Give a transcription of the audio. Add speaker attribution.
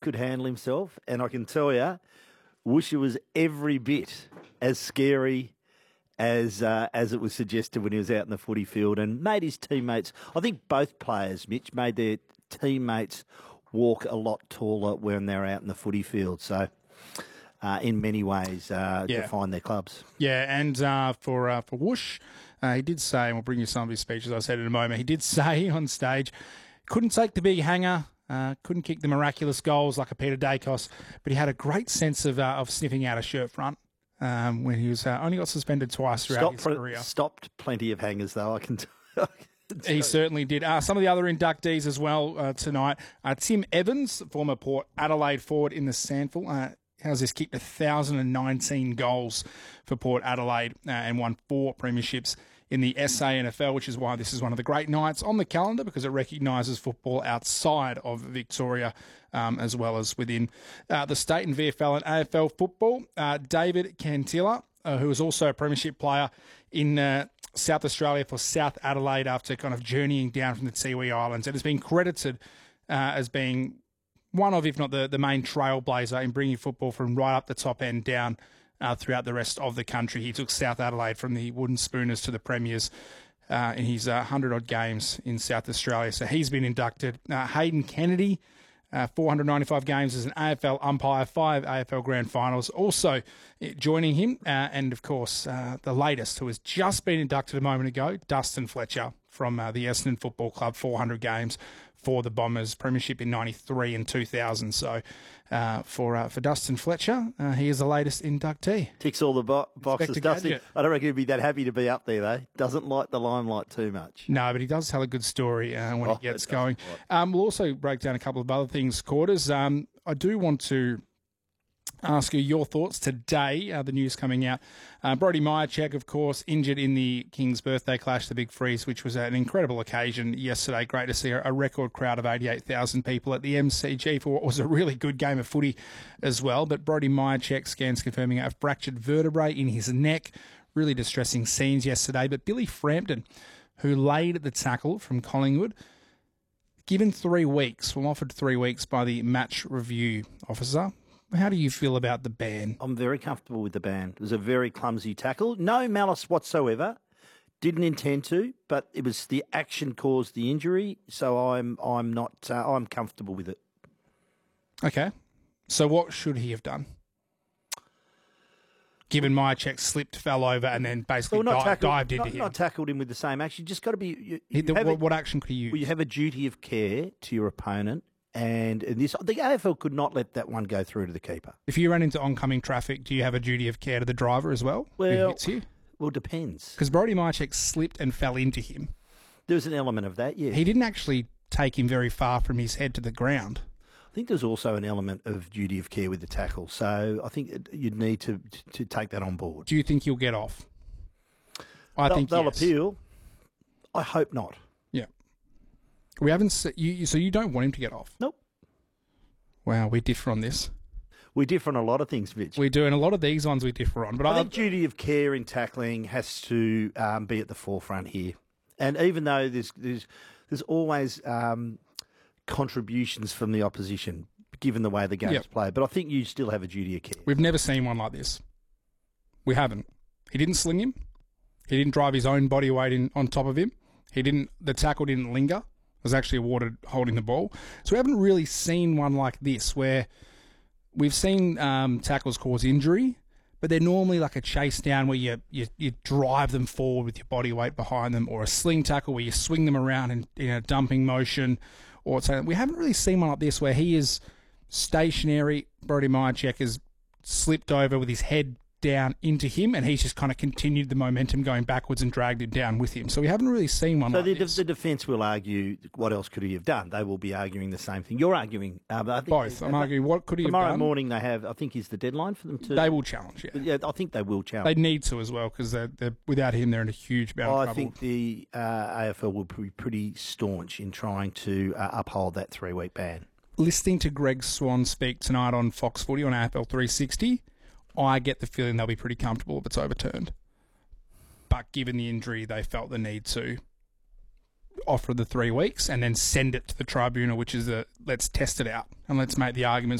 Speaker 1: could handle himself, and I can tell you, Woosha was every bit as scary as it was suggested when he was out in the footy field, and made his teammates, I think both players, Mitch, made their teammates walk a lot taller when they're out in the footy field. So, in many ways, define their clubs.
Speaker 2: Yeah, and for Whoosh, he did say, and we'll bring you some of his speeches, I said in a moment, he did say on stage, couldn't take the big hanger, couldn't kick the miraculous goals like a Peter Dacos, but he had a great sense of sniffing out a shirt front when he was only got suspended twice throughout his career.
Speaker 1: Stopped plenty of hangers, though, I can tell.
Speaker 2: He certainly did. Some of the other inductees as well tonight. Tim Evans, former Port Adelaide forward in the SANFL, how's this, kicked 1,019 goals for Port Adelaide and won 4 premierships in the SANFL, which is why this is one of the great nights on the calendar, because it recognises football outside of Victoria as well as within the state in VFL and AFL football. David Cantilla, who is also a premiership player in South Australia for South Adelaide after kind of journeying down from the Tiwi Islands, and has been credited as being one of, if not the main trailblazer in bringing football from right up the top end down throughout the rest of the country. He took South Adelaide from the Wooden Spooners to the Premiers in his 100-odd games in South Australia. So he's been inducted. Hayden Kennedy, 495 games as an AFL umpire, 5 AFL Grand Finals. Also joining him, and of course, the latest, who has just been inducted a moment ago, Dustin Fletcher from the Essendon Football Club, 400 games for the Bombers, premiership in 93 and 2000. So for Dustin Fletcher, he is the latest inductee.
Speaker 1: Ticks all the boxes, Dustin. I don't reckon he'd be that happy to be up there, though. Doesn't like the limelight too much.
Speaker 2: No, but he does tell a good story when he gets going. We'll also break down a couple of other things, Quarters. I do want to ask you your thoughts today, the news coming out. Brody Myercheck, of course, injured in the King's birthday clash, the Big Freeze, which was an incredible occasion yesterday. Great to see a record crowd of 88,000 people at the MCG for what was a really good game of footy as well. But Brody Myercheck, scans confirming a fractured vertebrae in his neck. Really distressing scenes yesterday. But Billy Frampton, who laid the tackle from Collingwood, given 3 weeks, offered 3 weeks by the match review officer. How do you feel about the ban?
Speaker 1: I'm very comfortable with the ban. It was a very clumsy tackle. No malice whatsoever. Didn't intend to, but it was the action caused the injury. So I'm comfortable with it.
Speaker 2: Okay. So what should he have done? Given Myercheck slipped, fell over, and then basically dived into him.
Speaker 1: Not tackled him with the same action. You just got to be.
Speaker 2: What action could he use?
Speaker 1: Well, you have a duty of care to your opponent. And the AFL could not let that one go through to the keeper.
Speaker 2: If you run into oncoming traffic, do you have a duty of care to the driver as well?
Speaker 1: Well,
Speaker 2: who hits you?
Speaker 1: Well, depends.
Speaker 2: Because Brody Myercheck slipped and fell into him.
Speaker 1: There was an element of that, yeah.
Speaker 2: He didn't actually take him very far from his head to the ground.
Speaker 1: I think there's also an element of duty of care with the tackle. So I think you'd need to take that on board.
Speaker 2: Do you think he'll get off?
Speaker 1: They'll appeal. I hope not.
Speaker 2: Yeah. We haven't. So you don't want him to get off?
Speaker 1: Nope.
Speaker 2: Wow, we differ on this.
Speaker 1: We differ on a lot of things, Mitch.
Speaker 2: We do, and a lot of these ones we differ on. But
Speaker 1: I think duty of care in tackling has to be at the forefront here. And even though there's always contributions from the opposition, given the way the game's played, but I think you still have a duty of care.
Speaker 2: We've never seen one like this. We haven't. He didn't sling him. He didn't drive his own body weight on top of him. The tackle didn't linger. Was actually awarded holding the ball. So we haven't really seen one like this where we've seen tackles cause injury, but they're normally like a chase down where you drive them forward with your body weight behind them, or a sling tackle where you swing them around in a dumping motion. Or something. We haven't really seen one like this where he is stationary. Brody Myercheck has slipped over with his head down into him, and he's just kind of continued the momentum going backwards and dragged him down with him. So we haven't really seen one like this. So
Speaker 1: the defence will argue, what else could he have done? They will be arguing the same thing. You're arguing. I think
Speaker 2: both. I'm arguing, what could he have done?
Speaker 1: Tomorrow morning they have, I think, is the deadline for them to...
Speaker 2: They will challenge, yeah.
Speaker 1: Yeah, I think they will challenge.
Speaker 2: They need to as well, because without him, they're in a huge amount of trouble.
Speaker 1: I think the AFL will be pretty staunch in trying to uphold that 3-week ban.
Speaker 2: Listening to Greg Swan speak tonight on Fox Footy on AFL 360... I get the feeling they'll be pretty comfortable if it's overturned. But given the injury, they felt the need to offer the 3 weeks and then send it to the tribunal, which is let's test it out and let's make the arguments